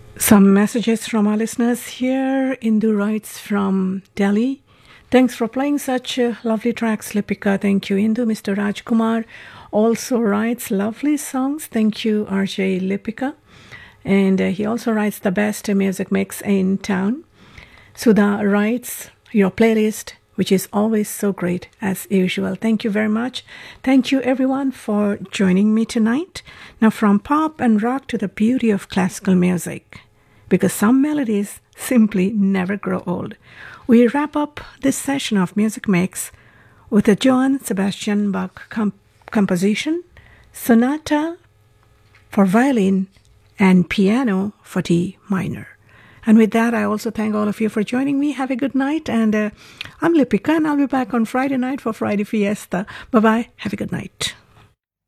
Some messages from our listeners here. Indu writes from Delhi. Thanks for playing such lovely tracks, Lipika. Thank you, Indu. Mr. Rajkumar also writes lovely songs. Thank you, RJ Lipika. And he also writes the best music mix in town. Sudha writes your playlist, which is always so great as usual. Thank you very much. Thank you everyone for joining me tonight. Now from pop and rock to the beauty of classical music, because some melodies simply never grow old. We wrap up this session of Music Mix with a Johann Sebastian Bach composition, Sonata for violin and piano for D minor. And with that, I also thank all of you for joining me. Have a good night. And I'm Lipika, and I'll be back on Friday night for Friday Fiesta. Bye-bye. Have a good night.